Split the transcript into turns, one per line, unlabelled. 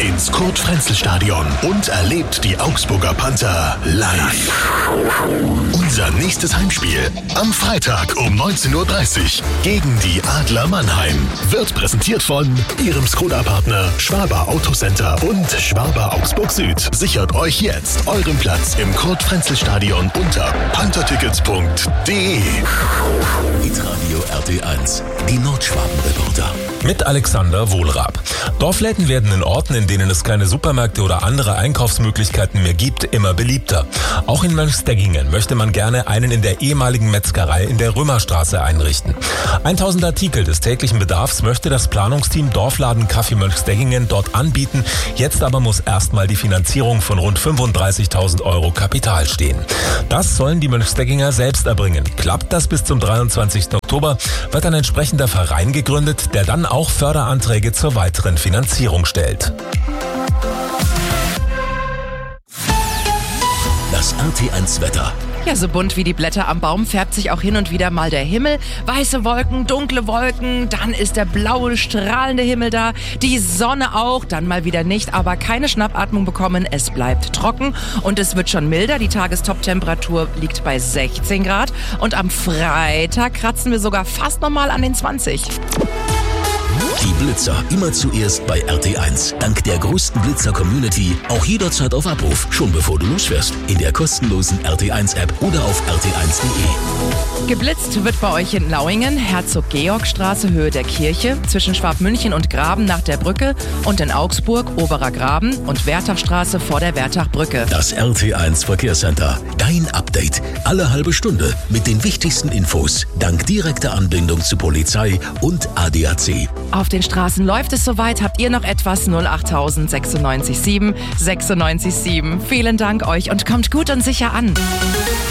ins Kurt-Frenzel-Stadion und erlebt die Augsburger Panther live. Unser nächstes Heimspiel am Freitag um 19:30 Uhr gegen die Adler Mannheim wird präsentiert von Ihrem Skoda-Partner Schwaber Autocenter und Schwaber Augsburg Süd. Sichert euch jetzt euren Platz im Kurt-Frenzel-Stadion unter panthertickets.de.
Hitradio RT1, die Nordschwaben-Reporter.
Mit Alexander Wohlrab. Dorfläden werden in Orten, in denen es keine Supermärkte oder andere Einkaufsmöglichkeiten mehr gibt, immer beliebter. Auch in Mönchsdeggingen möchte man gerne einen in der ehemaligen Metzgerei in der Römerstraße einrichten. 1000 Artikel des täglichen Bedarfs möchte das Planungsteam Dorfladen Kaffee Mönchsdeggingen dort anbieten. Jetzt aber muss erstmal die Finanzierung von rund 35.000 € Kapital stehen. Das sollen die Mönchsdegginger selbst erbringen. Klappt das bis zum 23. Oktober, wird ein entsprechender Verein gegründet, der dann auch Förderanträge zur weiteren Finanzierung stellt.
Das RT1-Wetter.
Ja, so bunt wie die Blätter am Baum färbt sich auch hin und wieder mal der Himmel. Weiße Wolken, dunkle Wolken, dann ist der blaue, strahlende Himmel da. Die Sonne auch, dann mal wieder nicht, aber keine Schnappatmung bekommen. Es bleibt trocken und es wird schon milder. Die Tagestop-Temperatur liegt bei 16 Grad. Und am Freitag kratzen wir sogar fast nochmal an den 20.
Die Blitzer immer zuerst bei RT1. Dank der größten Blitzer-Community auch jederzeit auf Abruf, schon bevor du losfährst. In der kostenlosen RT1-App oder auf rt1.de.
Geblitzt wird bei euch in Lauingen, Herzog-Georg-Straße, Höhe der Kirche, zwischen Schwabmünchen und Graben nach der Brücke und in Augsburg, Oberer Graben und Wertachstraße vor der Wertachbrücke.
Das RT1 Verkehrscenter. Dein Update. Alle halbe Stunde mit den wichtigsten Infos. Dank direkter Anbindung zu Polizei und ADAC.
Auf den Straßen läuft es soweit. Habt ihr noch etwas? 08000 96 7 96 7. Vielen Dank euch und kommt gut und sicher an.